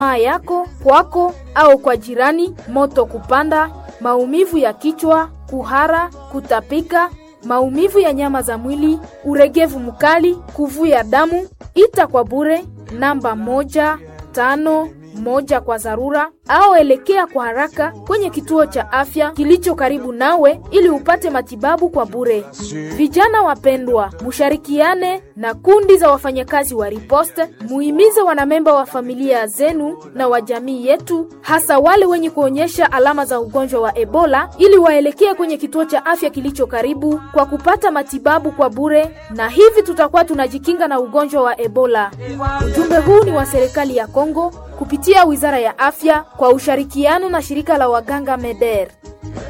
yako, kwako au kwa jirani: moto kupanda, maumivu ya kichwa, kuhara, kutapika, maumivu ya nyama za mwili, uregevu mkali, kuvuja damu. Ita kwa bure namba 151 kwa dharura au elekea kwa haraka kwenye kituo cha afya kilicho karibu nawe ili upate matibabu kwa bure. Vijana wapendwa, musharikiane na kundi za wafanyakazi wa riposte, muhimize wanamemba wa familia zenu na wa jamii yetu, hasa wale wenye kuonyesha alama za ugonjwa wa Ebola, ili waelekee kwenye kituo cha afya kilicho karibu kwa kupata matibabu kwa bure, na hivi tutakuwa tunajikinga na ugonjwa wa Ebola. Ujumbe huu ni wa serikali ya Kongo kupitia Wizara ya Afya kwa ushirikiano na shirika la waganga MEDER.